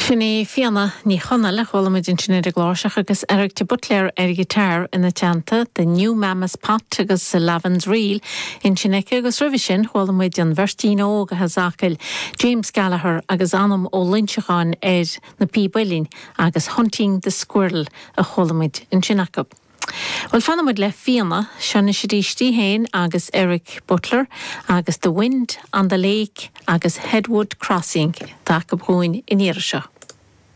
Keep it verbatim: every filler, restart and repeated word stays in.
Sinné fianna ní chonala cholamid in sinné gláiseach agus Eric de Butler ar gitar in na teanta the New Mammoth Pot agus Lavan's Reel in Sinneke agus revision cholamid an Verstino óga hazakel James Gallagher agus anam ó Lynchachan ar na P-Billin agus Hunting the Squirrel a cholamid in Sinneke. Well fanamid le fianna seanna sidístí hain agus Eric Butler agus The Wind on the Lake agus Headwood Crossing tá go bhúin in Irisha.